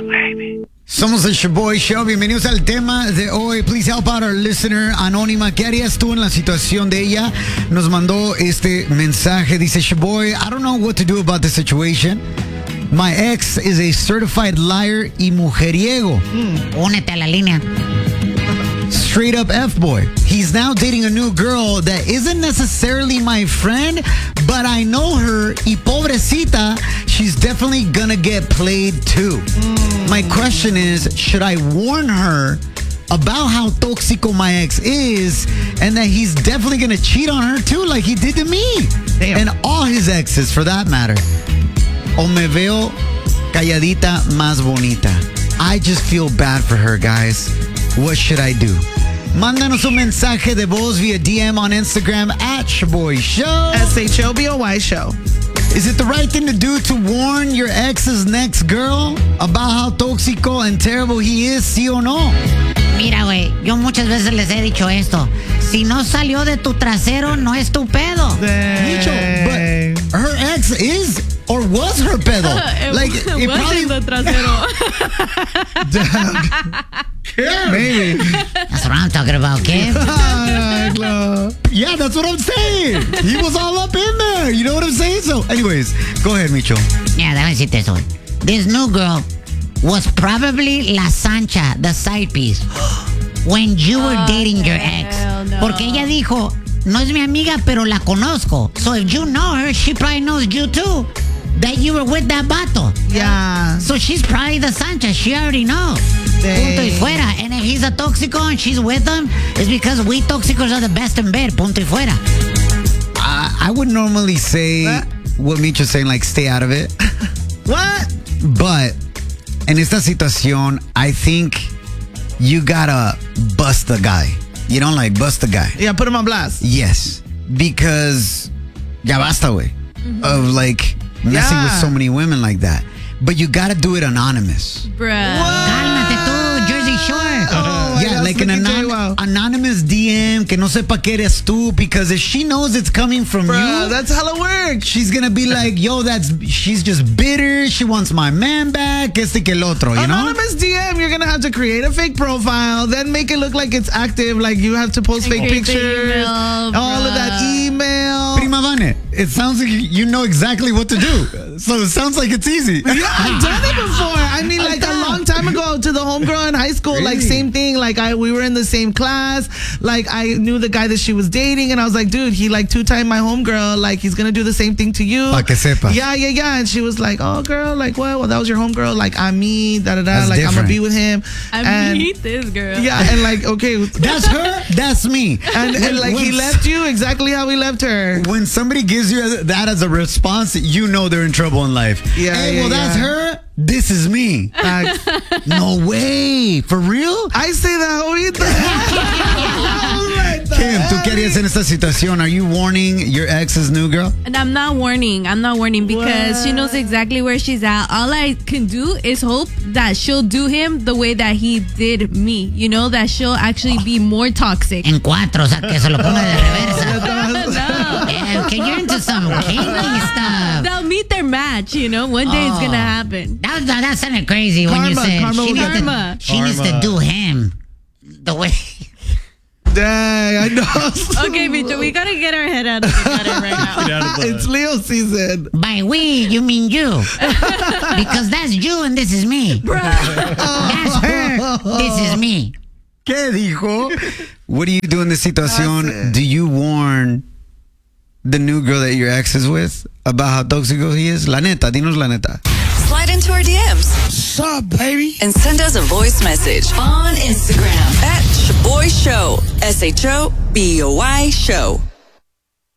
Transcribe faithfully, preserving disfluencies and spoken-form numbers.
baby. Somos el Shaboy Show. Bienvenidos al tema de hoy. Please help out our listener anónima. ¿Qué harías tú en la situación de ella? Nos mandó este mensaje. Dice, Shaboy, I don't know what to do about the situation. My ex is a certified liar y mujeriego. Mm, únete a la línea. Straight up F-boy. He's now dating a new girl that isn't necessarily my friend, but I know her y pobrecita, she's definitely gonna get played too. Mm. My question is, should I warn her about how tóxico my ex is and that he's definitely gonna cheat on her too like he did to me? Damn. And all his exes for that matter. O me veo calladita más bonita. I just feel bad for her, guys. What should I do? Mándanos un mensaje de voz via D M on Instagram at Shaboy Show. S H O B O Y Show. Is it the right thing to do to warn your ex's next girl about how tóxico and terrible he is, sí o no? Mira, güey, yo muchas veces les he dicho esto. Si no salió de tu trasero, no es tu pedo. Micho, but her ex is or was her pedo. it like, it, it was probably... in the trasero. Yeah, maybe. That's what I'm talking about, kid. Yeah, that's what I'm saying. He was all up in there. You know what I'm saying? So, anyways, go ahead, Micho. Yeah, déjame decirte eso. This new girl was probably La Sancha, the side piece, when you were Oh, dating your ex. hell no. Porque ella dijo, no es mi amiga, pero la conozco. So if you know her, she probably knows you too. That you were with that vato. Yeah. So she's probably the Sancha. She already knows. Dang. Punto y fuera. And if he's a tóxico and she's with him, it's because we tóxicos are the best in bed. Punto y fuera. I, I would normally say What? what Micho's saying, like, stay out of it. What? But en esta situación, I think you gotta bust the guy. You don't like bust the guy. Yeah, put him on blast. Yes. Because ya basta, güey. Mm-hmm. Of like messing Yeah. with so many women like that. But you gotta do it anonymous. Bruh. Cálmate tú, Jersey Shore. Oh, my Yeah, God, like an Slicky J, anon- wow. anonymous D M que no sepa que eres tú, because if she knows it's coming from Bruh, you, that's hella work. she's gonna be like, yo, that's she's just bitter. She wants my man back. Este que el otro, you know? Anonymous D M, you're gonna have to create a fake profile, then make it look like it's active, like you have to post fake Create the pictures, email, all of that bruh. email. Prima Vane, it sounds like you know exactly what to do. So it sounds like it's easy. Yeah, I've done it before. I mean, like a long time ago to the homegirl in high school, like Really? same thing. Like I, we were in the same class. Like I knew the guy that she was dating, and I was like, dude, he like two time my homegirl. Like he's gonna do the same thing to you. Pa' que sepa. Yeah, yeah, yeah. And she was like, oh, girl, like what? Well, that was your homegirl. Like I'm me, da da da. That's Like I'm different. gonna be with him. I and, meet this girl. Yeah, and like okay, That's her, that's me. and, and like he When- left you exactly how he left her. When somebody gives you that as a response, you know they're in trouble in life. Yeah, Hey, yeah, well, that's yeah. her. This is me. Facts. No way. For real? I say that ahorita. Kim, ¿tú qué harías en esta situación? Are you warning your ex's new girl? And I'm not warning. I'm not warning because What? she knows exactly where she's at. All I can do is hope that she'll do him the way that he did me. You know, that she'll actually be more toxic. En cuatro, o sea, que se lo ponga de reversa. No. Yeah, okay, you're into some kinky stuff. They'll meet their match, you know. One day it's Oh. gonna happen. That, that, that sounded crazy when you Karma, said karma she, will needs get Karma. to, she needs to Karma. do him the way. Dang, I know. Okay, Vito, we gotta get our head out of the gutter right now. It's Leo season. By we, you mean you. Because that's you and this is me. That's her, this is me. ¿Qué dijo? What do you do in this situación? That's it. Do you warn the new girl that your ex is with about how tóxico he is? La neta, dinos la neta. Slide into our D Ms. What's up, baby? And send us a voice message on Instagram at Shaboy Show. S H O B O Y Show.